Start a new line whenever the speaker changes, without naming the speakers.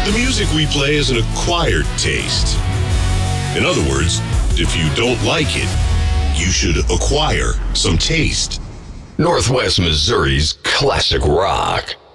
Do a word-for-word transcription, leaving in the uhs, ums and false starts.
The music we play is an acquired taste. In other words, if you don't like it, you should acquire some taste.
Northwest Missouri's classic rock.